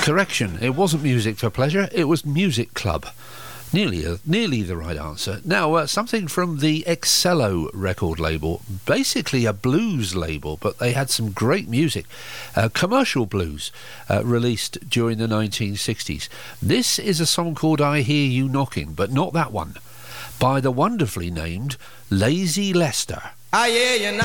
Correction, it wasn't Music for Pleasure, it was Music Club. Nearly the right answer. Now, something from the Excello record label, basically a blues label, but they had some great music, commercial blues, released during the 1960s. This is a song called I Hear You Knocking, but not that one, by the wonderfully named Lazy Lester. I hear you